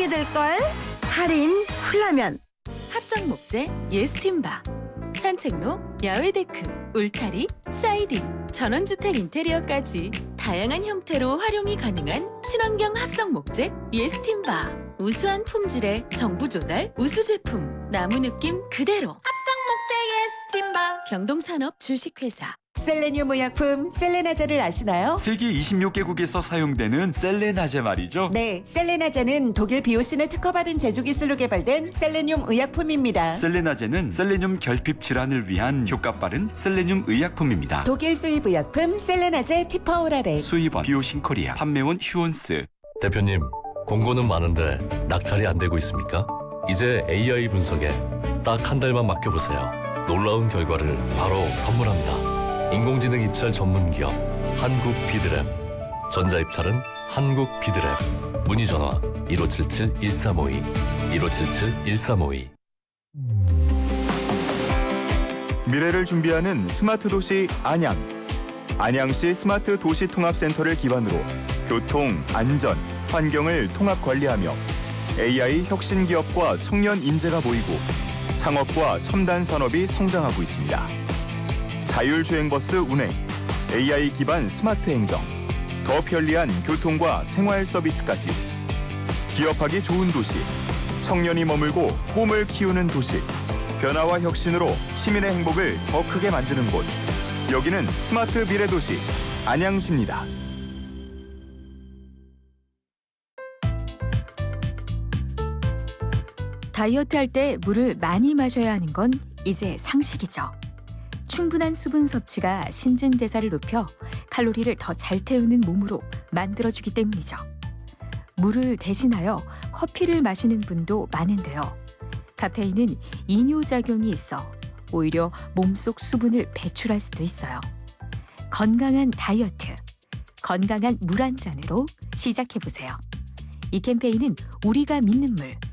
사게 될걸? 할인 훌라면. 합성 목재 예스팀바, 산책로, 야외 데크, 울타리, 사이딩, 전원주택 인테리어까지 다양한 형태로 활용이 가능한 친환경 합성 목재 예스팀바. 우수한 품질의 정부 조달 우수 제품, 나무 느낌 그대로. 합성 목재 예스팀바. 경동산업 주식회사. 셀레늄 의약품 셀레나제를 아시나요? 세계 26개국에서 사용되는 셀레나제 말이죠. 네, 셀레나제는 독일 비오신에 특허받은 제조 기술로 개발된 셀레늄 의약품입니다. 셀레나제는 셀레늄 결핍 질환을 위한 효과 빠른 셀레늄 의약품입니다. 독일 수입 의약품 셀레나제 티퍼오라레. 수입원 비오신 코리아, 판매원 휴온스. 대표님, 공고는 많은데 낙찰이 안 되고 있습니까? 이제 AI 분석에 딱 한 달만 맡겨보세요. 놀라운 결과를 바로 선물합니다. 인공지능 입찰 전문 기업 한국비드랩. 전자입찰은 한국비드랩. 문의 전화 1577-1352 1577-1352. 미래를 준비하는 스마트 도시 안양. 안양시 스마트 도시 통합센터를 기반으로 교통, 안전, 환경을 통합 관리하며 AI 혁신 기업과 청년 인재가 모이고 창업과 첨단 산업이 성장하고 있습니다. 자율주행버스 운행, AI 기반 스마트 행정, 더 편리한 교통과 생활 서비스까지. 기업하기 좋은 도시, 청년이 머물고 꿈을 키우는 도시. 변화와 혁신으로 시민의 행복을 더 크게 만드는 곳. 여기는 스마트 미래도시 안양시입니다. 다이어트 할 때 물을 많이 마셔야 하는 건 이제 상식이죠. 충분한 수분 섭취가 신진대사를 높여 칼로리를 더 잘 태우는 몸으로 만들어주기 때문이죠. 물을 대신하여 커피를 마시는 분도 많은데요. 카페인은 이뇨작용이 있어 오히려 몸속 수분을 배출할 수도 있어요. 건강한 다이어트, 건강한 물 한 잔으로 시작해보세요. 이 캠페인은 우리가 믿는 물,